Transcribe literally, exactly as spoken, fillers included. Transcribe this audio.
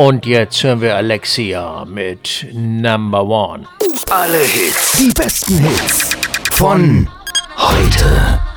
Und jetzt hören wir Alexia mit Number One. Alle Hits, die besten Hits von heute.